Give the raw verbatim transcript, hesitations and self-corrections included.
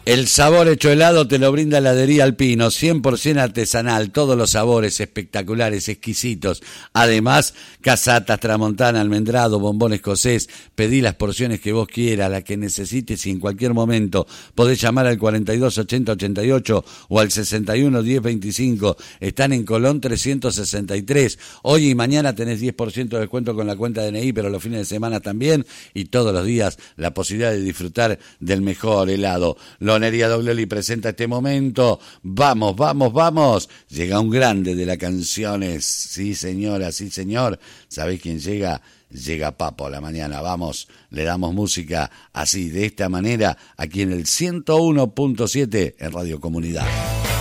El sabor hecho helado te lo brinda Heladería Alpino, cien por ciento artesanal, todos los sabores espectaculares, exquisitos. Además, casatas, tramontana, almendrado, bombón escocés. Pedí las porciones que vos quieras, las que necesites y en cualquier momento. Podés llamar al cuarenta y dos ochenta ochenta y ocho o al sesenta y uno diez veinticinco. Están en Colón trescientos sesenta y tres. Hoy y mañana tenés diez por ciento de descuento con la cuenta D N I, pero los fines de semana también. Y todos los días la posibilidad de disfrutar del mejor helado. Lonería Dogloli presenta este momento. Vamos, vamos, vamos. Llega un grande de las canciones. Sí, señora, sí, señor. ¿Sabéis quién llega? Llega Papo a la mañana. Vamos, le damos música así, de esta manera, aquí en el ciento uno punto siete en Radio Comunidad.